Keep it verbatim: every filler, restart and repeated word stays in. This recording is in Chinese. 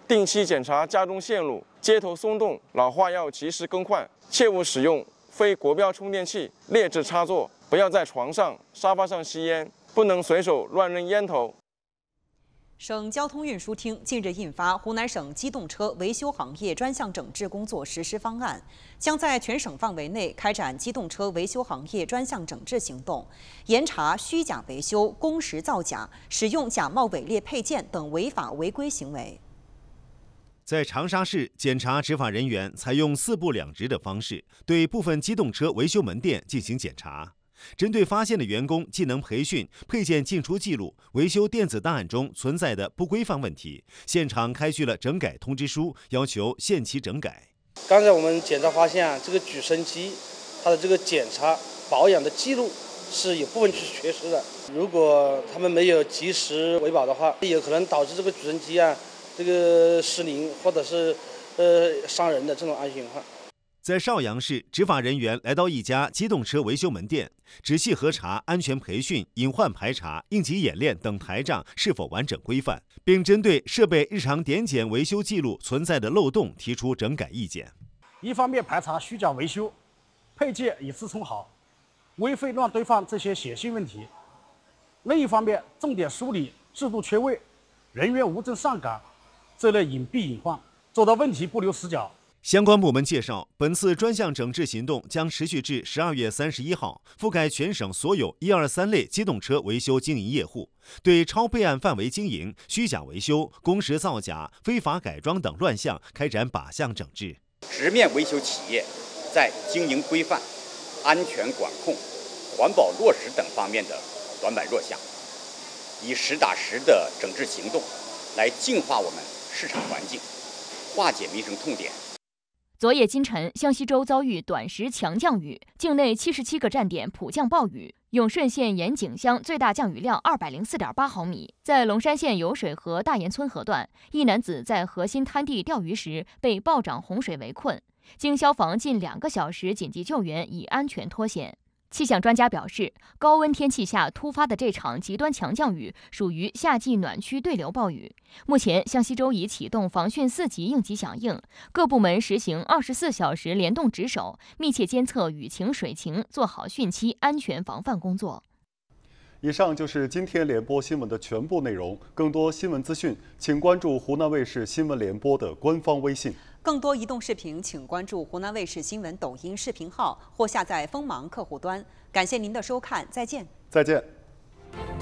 定期检查家中线路，接头松动、老化要及时更换，切勿使用非国标充电器、劣质插座，不要在床上、沙发上吸烟，不能随手乱扔烟头。 省交通运输厅近日印发《湖南省机动车维修行业专项整治工作实施方案》，将在全省范围内开展机动车维修行业专项整治行动，严查虚假维修、工时造假、使用假冒伪劣配件等违法违规行为。 在长沙市，检查执法人员采用四步两值的方式，对部分机动车维修门店进行检查。针对发现的员工技能培训、配件进出记录、维修电子档案中存在的不规范问题，现场开具了整改通知书，要求限期整改。 刚才我们检查发现啊，这个举升机它的这个检查保养的记录是有部分是缺失的。如果他们没有及时维保的话，有可能导致这个举升机啊这个失灵或者是呃伤人的这种安全隐患。 在邵阳市，执法人员来到一家机动车维修门店，仔细核查安全培训、隐患排查、应急演练等台账是否完整规范，并针对设备日常点检维修记录存在的漏洞提出整改意见。 一方面排查虚假维修、配件已自充好、微费乱堆放这些显性问题；另一方面，重点梳理制度缺位、人员无证上岗这类隐蔽隐患，做到问题不留死角。 相关部门介绍，本次专项整治行动将持续至十二月三十一号，覆盖全省所有一二三类机动车维修经营业户，对超备案范围经营、虚假维修、工时造假、非法改装等乱象开展靶向整治。 直面维修企业在经营规范、安全管控、环保落实等方面的短板弱项，以实打实的整治行动来净化我们市场环境，化解民生痛点。 昨夜今晨，向西州遭遇短时强降雨，境内七十七个站点普降暴雨。永顺县盐井乡最大降雨量二百零四点八毫米。在龙山县油水河大岩村河段，一男子在河心滩地钓鱼时被暴涨洪水围困，经消防近两个小时紧急救援，已安全脱险。气象专家表示，高温天气下突发的这场极端强降雨属于夏季暖区对流暴雨。目前，向西州已启动防汛四级应急响应，各部门实行二十四小时联动值守，密切监测雨情水情，做好汛期安全防范工作。 以上就是今天联播新闻的全部内容。更多新闻资讯，请关注湖南卫视新闻联播的官方微信。 更多移动视频，请关注湖南卫视新闻抖音视频号或下载锋芒客户端。感谢您的收看，再见。 再见。